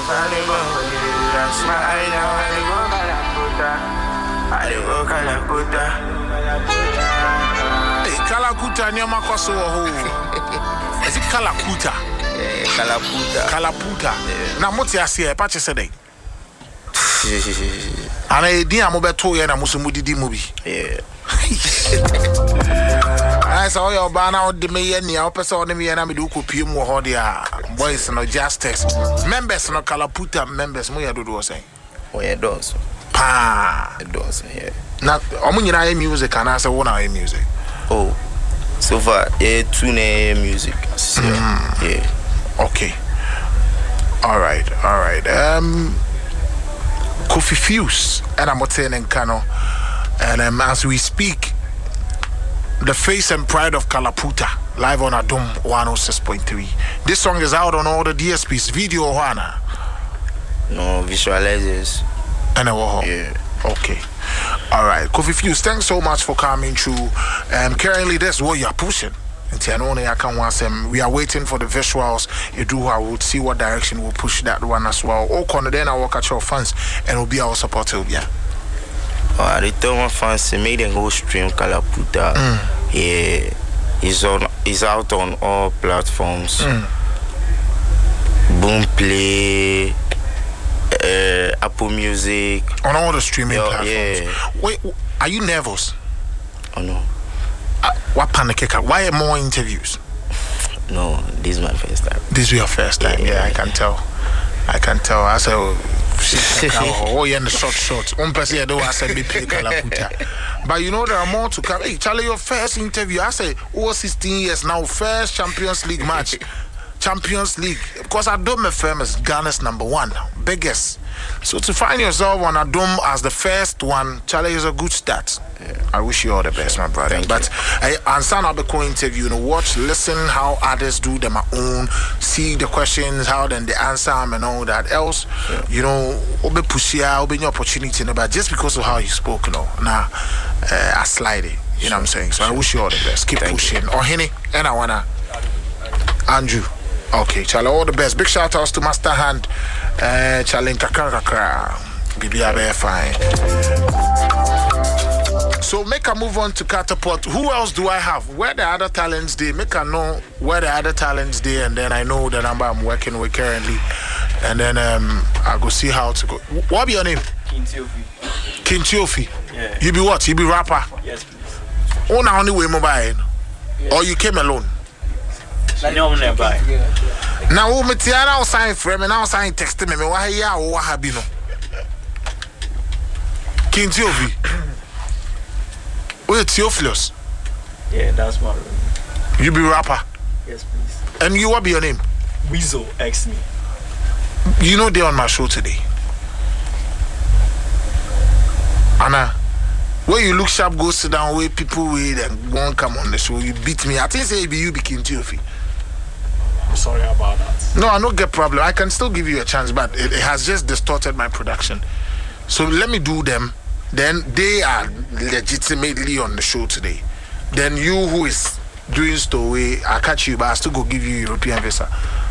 Kalakuta nyama kwa so ho. Is it Kalakuta? Kalaputa. Na moti ase e pa che sedai. Ana edi amobeto ye na musumudidi mu bi. I saw your banner de me ye nia opese one me ye na me do kopie mu ho de a boys no justice members no Kalaputa members mu ye dodo say. Oh yeah, does. Pa, It does, yeah. na omo nyina ye music and I say wona ye music. Oh. So far, yeah, tune music. Yeah. Okay. All right. Kofi Fuse and I'm saying Kano, and as we speak, the face and pride of Kalaputa live on Adum 106.3. This song is out on all the DSPs. Video Hana. No visualizers. And yeah. Okay. All right. Kofi Fuse, thanks so much for coming through. Currently, that's what you're pushing. We are waiting for the visuals. I will see what direction we'll push that one as well. Then I'll work at your fans and will be our supporter. Yeah. I tell my fans to make them go stream Kalaputa. Yeah. It's out on all platforms. Boomplay, Apple Music. On all the streaming platforms. Yeah. Wait, are you nervous? Oh no. What panic? Why more interviews? No, this is my first time. This is your first time? Yeah, I can tell. I said, oh, yeah, in the short. One person, I said, be play Kalaputa. But you know, there are more to come. Hey, Charlie, your first interview, I say, 16 years now, first Champions League match. Champions League. Because Adom FM is Ghana's #1, biggest. So to find yourself on Adom as the first one, Charlie, is a good start. Yeah. I wish you all the best, my brother. But I answer the co-interview, watch, listen how others do them own, see the questions, how then they answer them and all that else. Obe pushia, obe your opportunity, but just because of how you spoke, now I slide it. You know what I'm saying? So I wish you all the best. Keep pushing. Or Henny, and I wanna Andrew. Okay, Charlie, all the best. Big shout outs to Master Hand, Charlie Kakara, BBA fine. So make a move on to Catapult. Who else do I have? Where the other talents they make a know where the other talents they, and then I know the number I'm working with currently, and then I go see how to go. What be your name? Kintiofi. Yeah. You be what? You be rapper? Yes, please. Oh, now only way mobile, yes. Or you came alone? No, nearby. Now, Metiana was signing for me, and I was signing texting me. Why, yeah, what have you? Kintiofi. Oh, Theophilus. Yeah, that's my room. You be rapper? Yes, please. And you, what be your name? Weasel X me. You know they're on my show today. Anna, where you look sharp, go sit down, where people wait and won't come on the show. You beat me. I think say it be you be Kintiofi. I'm sorry about that. No, I don't get problem. I can still give you a chance, but it has just distorted my production. So let me do them. Then they are legitimately on the show today. Then you who is doing stowaway, I catch you, but I still go give you European visa.